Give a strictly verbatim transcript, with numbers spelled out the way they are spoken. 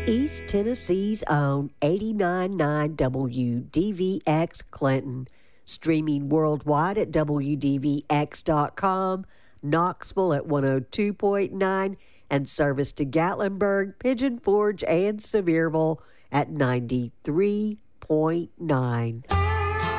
East Tennessee's own eighty-nine point nine W D V X Clinton, streaming worldwide at W D V X dot com, Knoxville at one oh two point nine, and service to Gatlinburg, Pigeon Forge, and Sevierville at ninety-three point nine.